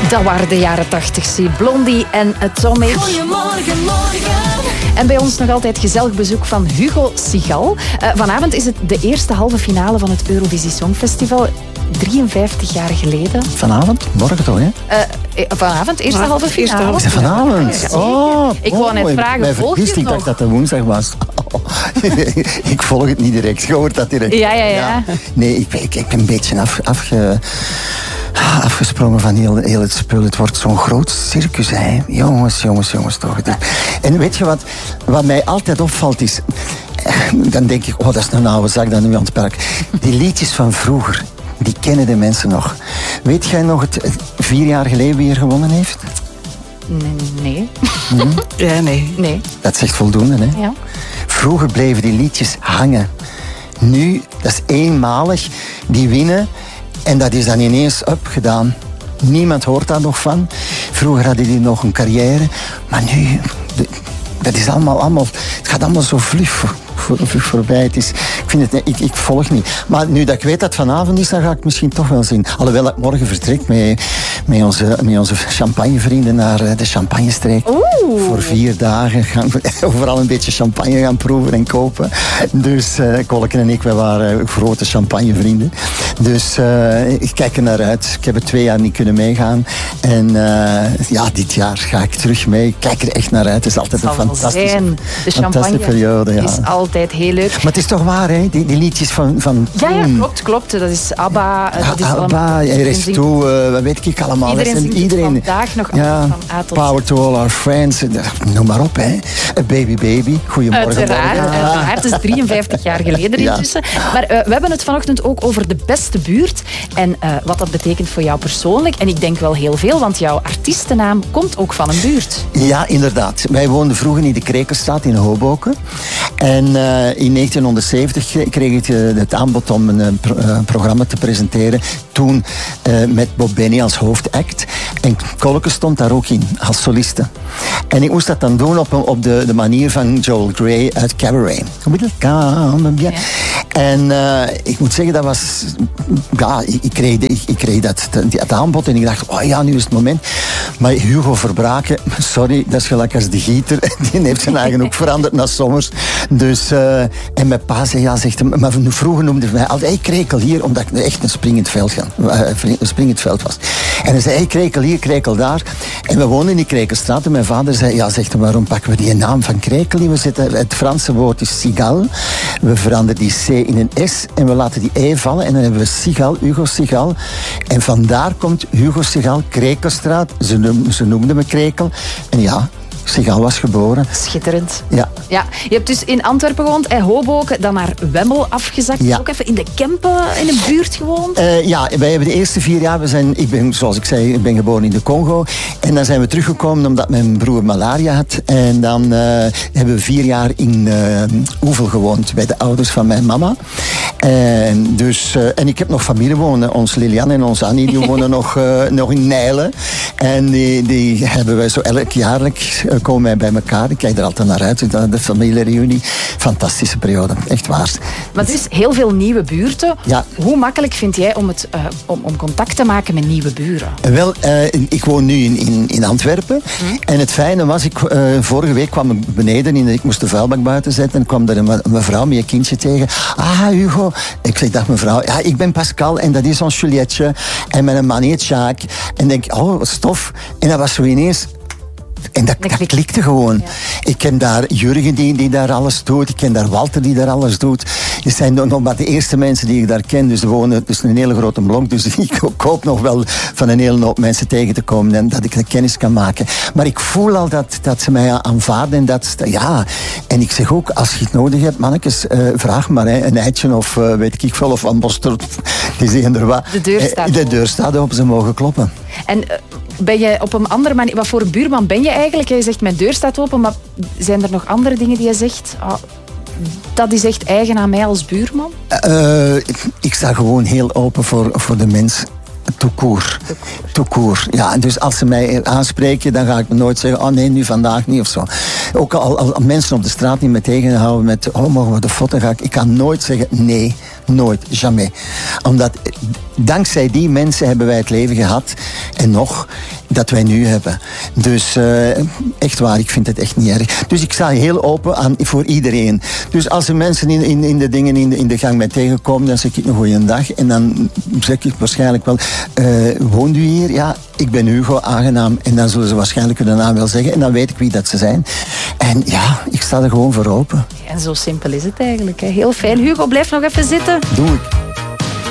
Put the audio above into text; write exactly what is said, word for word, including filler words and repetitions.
Dat waren de jaren tachtig, zie. Blondie en Atomic. Goedemorgen, morgen. En bij ons nog altijd gezellig bezoek van Hugo Sigal. Uh, vanavond is het de eerste halve finale van het Eurovisie Songfestival. drieënvijftig jaar geleden. Vanavond? Morgen toch, hè? Uh, vanavond, eerste Maar, halve finale. Is het vanavond? Ja, oh, ik wou net vragen, mij volg je vergist, het ik dacht nog? dat het woensdag was. Oh, ik volg het niet direct. Je hoort dat direct. Ja, ja, ja. Nee, ik, ik, ik ben een beetje af, afge, afgesprongen van heel, heel het spul. Het wordt zo'n groot circus, hè. Jongens, jongens, jongens, toch. En weet je wat, wat mij altijd opvalt is... Dan denk ik, oh, dat is een oude zak dat nu aan het park. Die liedjes van vroeger, die kennen de mensen nog. Weet jij nog het, het vier jaar geleden wie er gewonnen heeft? Nee. Hmm? Ja, nee. Nee. Dat zegt voldoende, hè? Ja. Vroeger bleven die liedjes hangen. Nu, dat is eenmalig, die winnen. En dat is dan ineens opgedaan. Niemand hoort daar nog van. Vroeger hadden die nog een carrière. Maar nu, dat is allemaal, allemaal het gaat allemaal zo vlug voor. Voor, voor, voorbij. Het is, ik, vind het, ik, ik volg niet. Maar nu dat ik weet dat het vanavond is, dan ga ik misschien toch wel zien. Alhoewel ik morgen vertrek met, met, onze, met onze champagnevrienden naar de Champagnestreek. Oeh. Voor vier dagen gaan we overal een beetje champagne gaan proeven en kopen. Dus uh, Kolken en ik, wij waren grote champagnevrienden. Dus uh, ik kijk er naar uit. Ik heb er twee jaar niet kunnen meegaan. En uh, ja, dit jaar ga ik terug mee. Ik kijk er echt naar uit. Het is altijd een fantastische, de fantastische periode. Ja. Is altijd heel leuk. Maar het is toch waar, hè? Die, die liedjes van, van ja, ja, klopt, klopt. Dat is ABBA. Ja, dat is ABBA, Resto, uh, wat weet ik allemaal. Iedereen zingt iedereen, het vandaag nog ja, van A tot Power to all our friends. Noem maar op, hè. Baby Baby. Goedemorgen. Uiteraard, morgen. uiteraard. Het is drieënvijftig jaar geleden intussen. Ja. Maar uh, we hebben het vanochtend ook over de beste buurt. En uh, wat dat betekent voor jou persoonlijk. En ik denk wel heel veel, want jouw artiestennaam komt ook van een buurt. Ja, inderdaad. Wij woonden vroeger in de Krekelstraat in Hoboken. En uh, in negentienhonderdzeventig kreeg ik uh, het aanbod om een uh, pro- uh, programma te presenteren. Toen uh, met Bob Benny als hoofdact. En Kolke stond daar ook in, als soliste. En ik moest dat dan doen op, op de, de manier van Joel Grey uit Cabaret. Ja. En uh, ik moet zeggen, dat was... Ja, ik, ik, kreeg, ik, ik kreeg dat, dat aanbod en ik dacht, oh ja, nu is het moment. Maar Hugo Verbraken, sorry, dat is gelijk als de gieter. Die heeft zijn eigen ook veranderd naar Sommers. Dus, uh, en mijn pa zei, ja, zegt hem, maar vroeger noemde hij mij altijd, hey, Krekel hier, omdat ik echt een springend veld, ga, uh, een springend veld was. En hij zei, hey, Krekel hier, Krekel daar. En we woonden in die Krekelstraat en mijn vader zei, ja, zegt hem, waarom pakken we die naam van Krekel niet? We zetten, het Franse woord is Sigal. We veranderen die C in een S en we laten die E vallen en dan hebben we Sigal, Hugo Sigal. En vandaar komt Hugo Sigal, Krekelstraat. Ze, noem, ze noemden me Krekel. En ja, Sigal was geboren. Schitterend. Ja. Ja. Je hebt dus in Antwerpen gewoond, en Hoboken, dan naar Wemmel afgezakt. Ja. Ook even in de Kempen in een buurt gewoond. Uh, ja, wij hebben de eerste vier jaar, we zijn, ik ben, zoals ik zei, ik ben geboren in de Congo. En dan zijn we teruggekomen omdat mijn broer malaria had. En dan uh, hebben we vier jaar in uh, Oevel gewoond, bij de ouders van mijn mama. En, dus, uh, en ik heb nog familie wonen. Ons Lilian en ons Annie, die wonen nog, uh, nog in Nijlen. En die, die hebben wij zo elk jaarlijk uh, komen wij bij elkaar. Ik kijk er altijd naar uit, de familiereunie. Fantastische periode, echt waar. Maar dus heel veel nieuwe buurten. Ja. Hoe makkelijk vind jij om, het, uh, om, om contact te maken met nieuwe buren? Wel, uh, ik woon nu in, in, in Antwerpen. Hmm. En het fijne was, ik, uh, vorige week kwam ik beneden, in, ik moest de vuilbak buiten zetten en kwam er een mevrouw met een kindje tegen. Ah, Hugo. Ik zeg, dag mevrouw. Ja, ik ben Pascal en dat is ons Julietje. En mijn man heet Jacques. En denk, oh, wat stof. En dat was zo ineens... En dat, dat klikte gewoon. Ja. Ik ken daar Jurgen die, die daar alles doet. Ik ken daar Walter die daar alles doet. Het zijn nog maar de eerste mensen die ik daar ken. Dus er wonen dus een hele grote blok. Dus ik hoop nog wel van een hele hoop mensen tegen te komen. En dat ik de kennis kan maken. Maar ik voel al dat, dat ze mij aanvaarden. En dat, ja. En ik zeg ook, als je het nodig hebt, mannetjes, uh, vraag maar. Hè, een eitje of uh, weet ik veel. Of een mosterd. Die zeggen er wat. De deur staat De deur staat open. Ze mogen kloppen. En... Uh, Ben je op een andere manier... Wat voor een buurman ben je eigenlijk? Je zegt, mijn deur staat open, maar zijn er nog andere dingen die je zegt... Oh, dat is echt eigen aan mij als buurman? Uh, ik sta gewoon heel open voor, voor de mens. Tout court. Tout court. Ja, dus als ze mij aanspreken, dan ga ik nooit zeggen, oh nee, nu vandaag niet of zo. Ook al, al mensen op de straat die me tegenhouden met, oh, mogen we de foto? Ga ik, ik kan nooit zeggen nee. Nooit. Jamais. Omdat... dankzij die mensen hebben wij het leven gehad. En nog, dat wij nu hebben. Dus uh, echt waar, ik vind het echt niet erg. Dus ik sta heel open aan voor iedereen. Dus als er mensen in, in, in de dingen in de, in de gang mij tegenkomen, dan zeg ik een goeie dag. En dan zeg ik waarschijnlijk wel, uh, woont u hier? Ja, ik ben Hugo, aangenaam. En dan zullen ze waarschijnlijk hun naam wel zeggen. En dan weet ik wie dat ze zijn. En ja, ik sta er gewoon voor open. En zo simpel is het eigenlijk. Hè. Heel fijn. Hugo, blijf nog even zitten. Doe ik.